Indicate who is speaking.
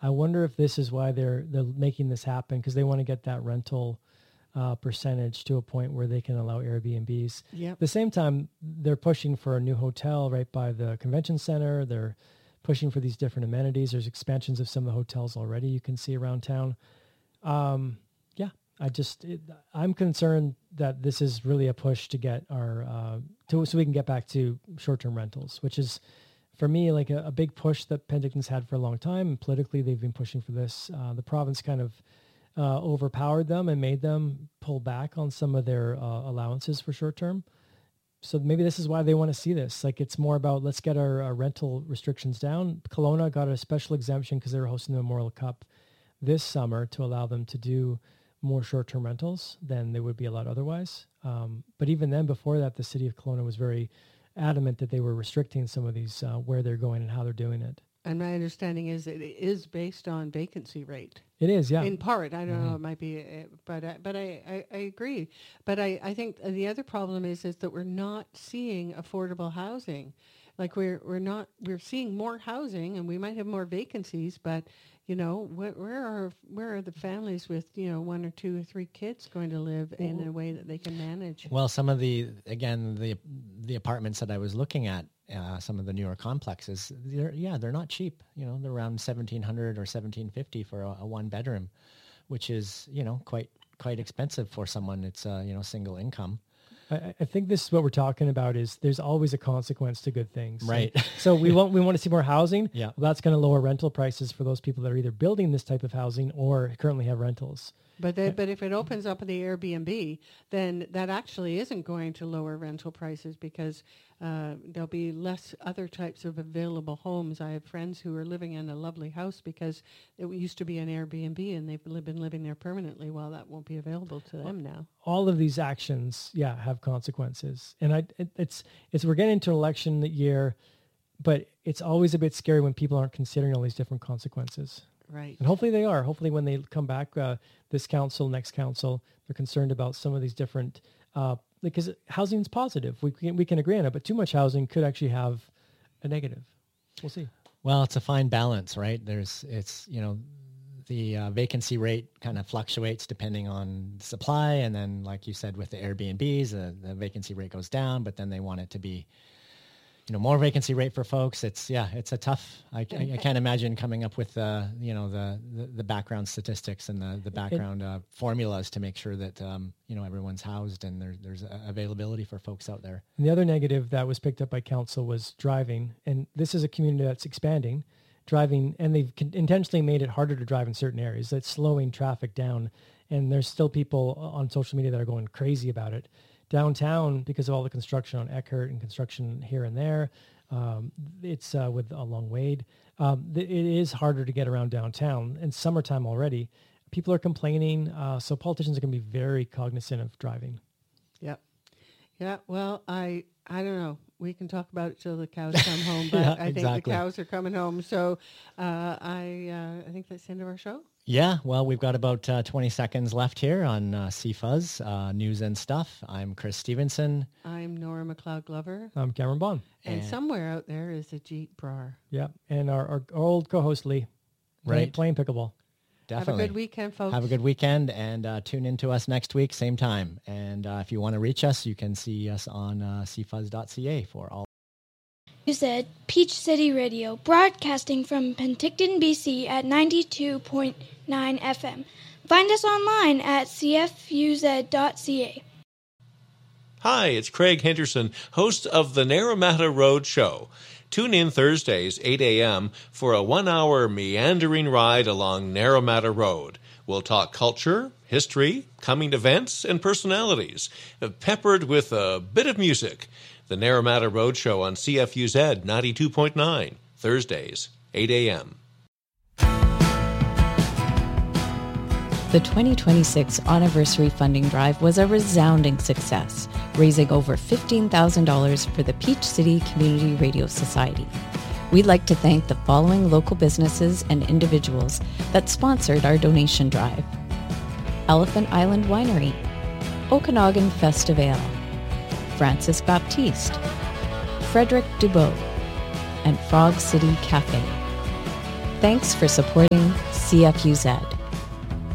Speaker 1: I wonder if this is why they're making this happen, because they want to get that rental percentage to a point where they can allow Airbnbs.
Speaker 2: Yep.
Speaker 1: At the same time, they're pushing for a new hotel right by the convention center. They're pushing for these different amenities. There's expansions of some of the hotels already you can see around town. I'm concerned that this is really a push to get our so we can get back to short-term rentals, which is, for me, like a big push that Penticton's had for a long time. And politically, they've been pushing for this. The province kind of overpowered them and made them pull back on some of their allowances for short-term. So maybe this is why they want to see this. Like, it's more about, let's get our rental restrictions down. Kelowna got a special exemption because they were hosting the Memorial Cup this summer to allow them to do more short-term rentals than they would be allowed otherwise. But even then, before that, the city of Kelowna was very adamant that they were restricting some of these, where they're going and how they're doing it.
Speaker 2: And my understanding is it is based on vacancy rate.
Speaker 1: It is, yeah.
Speaker 2: In part, I don't know, it might be, but I agree. But I think the other problem is that we're not seeing affordable housing. Like we're seeing more housing, and we might have more vacancies, but where are the families with 1 or 2 or 3 kids going to live in a way that they can manage?
Speaker 3: Well, some of the apartments that I was looking at, some of the newer complexes, they're not cheap. They're around $1,700 or $1,750 for a 1-bedroom, which is quite expensive for someone. It's single income.
Speaker 1: I think this is what we're talking about, is there's always a consequence to good things.
Speaker 3: Right.
Speaker 1: So we want to see more housing.
Speaker 3: Yeah.
Speaker 1: Well, that's going to lower rental prices for those people that are either building this type of housing or currently have rentals.
Speaker 2: But if it opens up the Airbnb, then that actually isn't going to lower rental prices, because there'll be less other types of available homes. I have friends who are living in a lovely house because it used to be an Airbnb, and they've been living there permanently. Well, that won't be available to them now.
Speaker 1: All of these actions, have consequences. And we're getting into an election year, but it's always a bit scary when people aren't considering all these different consequences.
Speaker 2: Right.
Speaker 1: And hopefully they are. Hopefully when they come back, this council, next council, they're concerned about some of these different, because housing is positive. We can agree on it, but too much housing could actually have a negative. We'll see.
Speaker 3: Well, it's a fine balance, right? The vacancy rate kind of fluctuates depending on supply. And then, like you said, with the Airbnbs, the vacancy rate goes down, but then they want it to be more vacancy rate for folks. It's a tough. I can't imagine coming up with the background statistics and the background formulas to make sure that everyone's housed and there's availability for folks out there.
Speaker 1: And the other negative that was picked up by council was driving, and this is a community that's expanding. Driving, and they've intentionally made it harder to drive in certain areas. That's slowing traffic down, and there's still people on social media that are going crazy about it. Downtown, because of all the construction on Eckert and construction here and there, it's along Wade. It is harder to get around downtown. In summertime already, people are complaining. So politicians are going to be very cognizant of driving.
Speaker 2: Yep. Yeah. Well, I don't know. We can talk about it till the cows come home, but I think the cows are coming home. So I think that's the end of our show.
Speaker 3: Yeah, well, we've got about 20 seconds left here on CFuzz, News and Stuff. I'm Chris Stevenson.
Speaker 2: I'm Nora McLeod-Glover.
Speaker 1: I'm Cameron Bond.
Speaker 2: And somewhere out there is Ajit Brar.
Speaker 1: Yeah, and our old co-host Lee.
Speaker 3: Right.
Speaker 1: Playing pickleball.
Speaker 3: Definitely.
Speaker 2: Have a good weekend, folks.
Speaker 3: Have a good weekend, and tune in to us next week, same time. And if you want to reach us, you can see us on cfuzz.ca for all.
Speaker 4: You said Peach City Radio, broadcasting from Penticton, BC at 92.9 FM. Find us online at cfuz.ca.
Speaker 5: Hi, it's Craig Henderson, host of the Naramata Road Show. Tune in Thursdays, 8 a.m. for a 1-hour meandering ride along Naramata Road. We'll talk culture, history, coming events, and personalities, peppered with a bit of music. The Naramata Road Show on CFUZ 92.9, Thursdays, 8 a.m.
Speaker 6: The 2026 anniversary funding drive was a resounding success, raising over $15,000 for the Peach City Community Radio Society. We'd like to thank the following local businesses and individuals that sponsored our donation drive: Elephant Island Winery, Okanagan Festival, Francis Baptiste, Frederick Dubois, and Frog City Cafe. Thanks for supporting CFUZ.